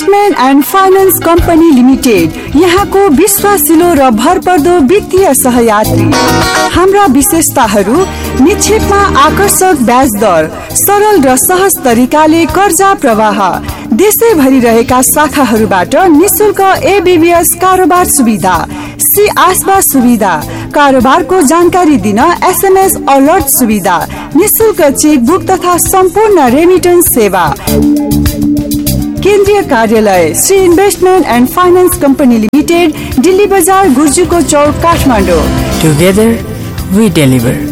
Investment and finance company limited, यहाँको विश्वासिलो र भरपर्दो वित्तीय सहयात्री। हाम्रा विशेषताहरू: निक्षेपमा आकर्षक ब्याज दर, सरल र सहज तरिकाले कर्जा प्रवाह, देशैभरि रहेका शाखाहरूबाट निशुल्क एबीबीएस कारोबार सुविधा, सी आस्बा सुविधा, कारोबारको जानकारी दिन एसएमएस अलर्ट सुविधा, निशुल्क चेकबुक तथा सम्पूर्ण रेमिटेन्स सेवा। केन्द्रीय कार्यालय Shri investment and finance company limited, Delhi बजार, गुर्जुको चौक, काठमाडौँ। Together we deliver.